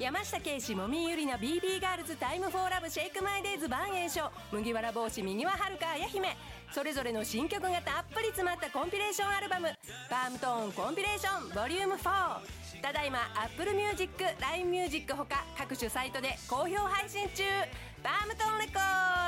山下圭史、もみゆりな、 BB ガールズ、タイムフォーラブ、シェイクマイデイズ、万栄翔、麦わら帽子、右ははるか、あや姫、それぞれの新曲がたっぷり詰まったコンピレーションアルバム、パームトーンコンピレーションボリューム4、ただいま Apple Music、LINE Music ほか各種サイトで好評配信中。パームトーンレコード。